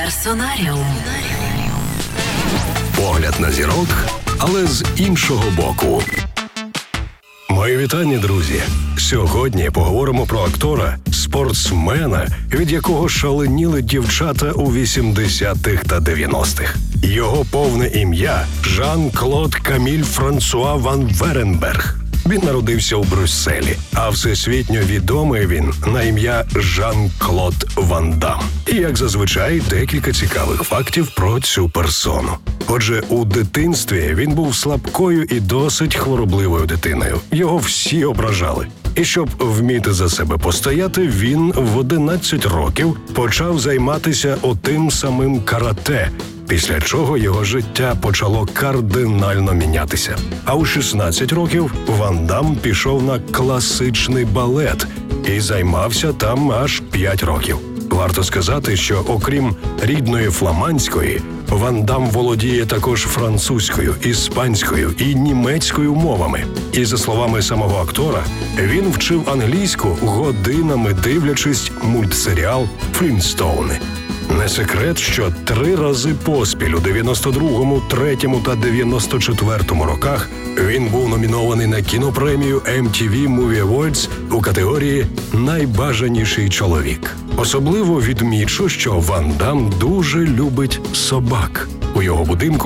Персонаріум. Погляд на зірок, але з іншого боку. Мої вітання, друзі! Сьогодні поговоримо про актора, спортсмена, від якого шаленіли дівчата у 80-х та 90-х. Його повне ім'я – Жан-Клод Каміль Франсуа Ван Веренберг. Він народився у Брюсселі, а всесвітньо відомий він на ім'я Жан-Клод Ван Дам. І, як зазвичай, декілька цікавих фактів про цю персону. Отже, у дитинстві він був слабкою і досить хворобливою дитиною. Його всі ображали. І щоб вміти за себе постояти, він в 11 років почав займатися отим самим карате, після чого його життя почало кардинально мінятися. А у 16 років Ван Дам пішов на класичний балет і займався там аж 5 років. Варто сказати, що окрім рідної фламандської, Ван Дам володіє також французькою, іспанською і німецькою мовами. І за словами самого актора, він вчив англійську, годинами дивлячись мультсеріал «Флінстоуни». Не секрет, що 3 рази поспіль у 92-му, 3-му та 94-му роках він був номінований на кінопремію MTV Movie Awards у категорії «Найбажаніший чоловік». Особливо відмічу, що Ван Дам дуже любить собак. У його будинку